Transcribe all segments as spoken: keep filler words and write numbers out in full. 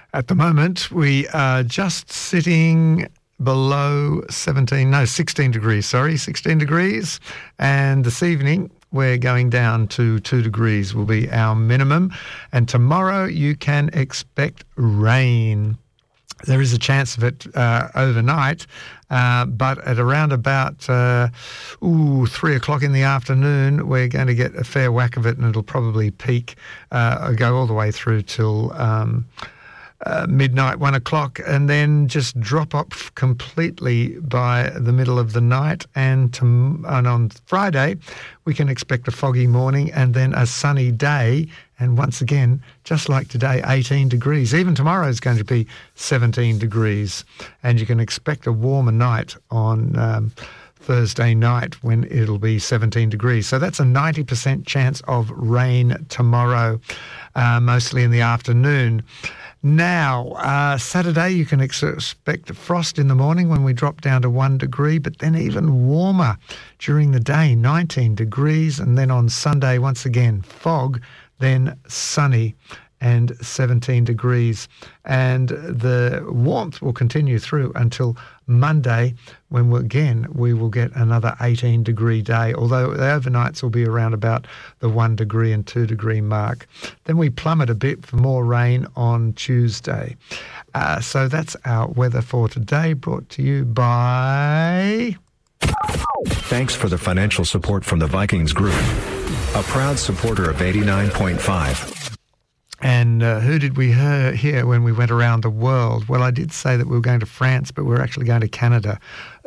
At the moment, we are just sitting below seventeen, no, sixteen degrees, sorry, sixteen degrees. And this evening, we're going down to two degrees will be our minimum. And tomorrow you can expect rain. There is a chance of it uh, overnight, uh, but at around about uh, ooh, three o'clock in the afternoon, we're going to get a fair whack of it, and it'll probably peak, uh, go all the way through till um, uh, midnight, one o'clock, and then just drop off completely by the middle of the night. And, to, and on Friday, we can expect a foggy morning and then a sunny day. And once again, just like today, eighteen degrees. Even tomorrow is going to be seventeen degrees. And you can expect a warmer night on um, Thursday night when it'll be seventeen degrees. So that's a ninety percent chance of rain tomorrow, uh, mostly in the afternoon. Now, uh, Saturday, you can ex- expect frost in the morning when we drop down to one degree, but then even warmer during the day, nineteen degrees. And then on Sunday, once again, fog, then sunny and seventeen degrees. And the warmth will continue through until Monday, when we'll, again we will get another eighteen degree day, although the overnights will be around about the one degree and two degree mark. Then we plummet a bit for more rain on Tuesday. Uh, so that's our weather for today, brought to you by... Thanks for the financial support from the Vikings Group, a proud supporter of eighty-nine point five. And uh, who did we hear, hear when we went around the world? Well, I did say that we were going to France, but we were actually going to Canada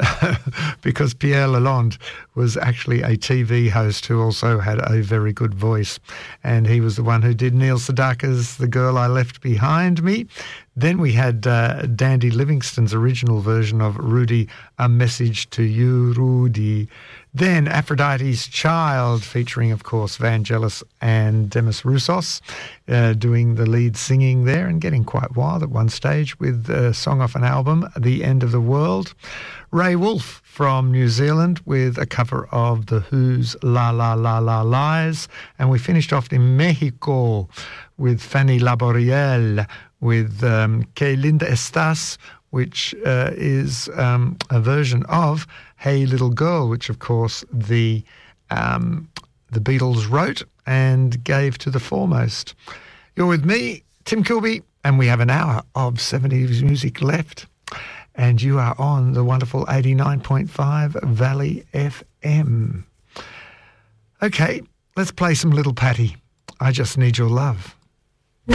because Pierre Lalonde was actually a T V host who also had a very good voice. And he was the one who did Neil Sedaka's The Girl I Left Behind Me. Then we had uh, Dandy Livingston's original version of Rudy, A Message to You, Rudy. Then Aphrodite's Child, featuring, of course, Vangelis and Demis Roussos, uh, doing the lead singing there and getting quite wild at one stage with a song off an album, The End of the World. Ray Wolf from New Zealand with a cover of The Who's La La La La Lies. And we finished off in Mexico with Fanny Laboriel with um, Que Linda Estás, which uh, is um, a version of Hey Little Girl, which, of course, the um, the Beatles wrote and gave to the foremost. You're with me, Tim Kilby, and we have an hour of seventies music left. And you are on the wonderful eighty-nine point five Valley F M. Okay, let's play some Little Patty. I Just Need Your Love.